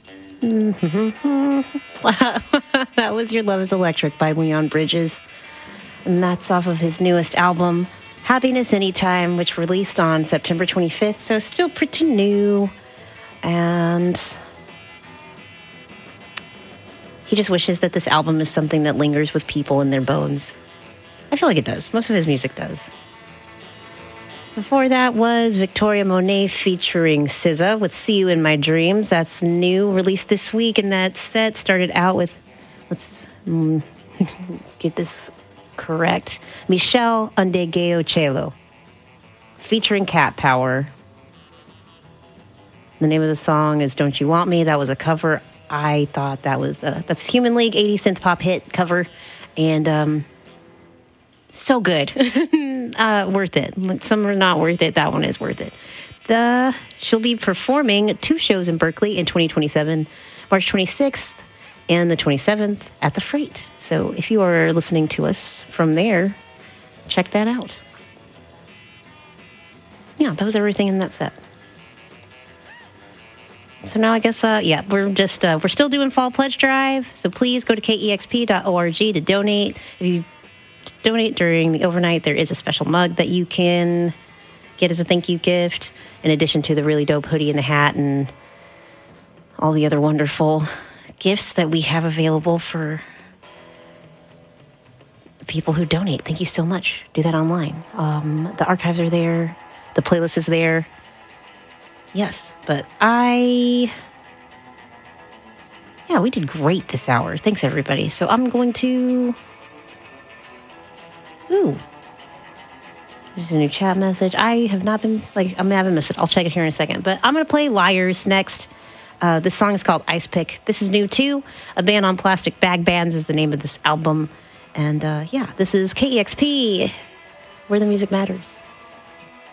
That was Your Love is Electric by Leon Bridges. And that's off of his newest album, Happiness Anytime, which released on September 25th. So still pretty new. And he just wishes that this album is something that lingers with people in their bones. I feel like it does. Most of his music does. Before that was Victoria Monet featuring SZA with See You in My Dreams. That's new, released this week, and that set started out with, let's get this correct, Michelle Ndegeocello featuring Cat Power. The name of the song is Don't You Want Me. That was a cover. I thought that was, that's Human League 80 synth pop hit cover, and so good. Worth it. Some are not worth it. That one is worth it. She'll be performing 2 shows in Berkeley in 2027, March 26th and the 27th at the Freight. So if you are listening to us from there, check that out. Yeah, that was everything in that set. So now I guess, we're still doing Fall Pledge Drive. So please go to kexp.org to donate. If you donate during the overnight, there is a special mug that you can get as a thank you gift, in addition to the really dope hoodie and the hat and all the other wonderful gifts that we have available for people who donate. Thank you so much. Do that online. The archives are there. The playlist is there. Yes, but we did great this hour. Thanks, everybody. So I'm going to... Ooh. There's a new chat message. I haven't missed it. I'll check it here in a second. But I'm going to play Liars next. This song is called Ice Pick. This is new, too. A Band on Plastic Bag Bands is the name of this album. And, this is KEXP, where the music matters.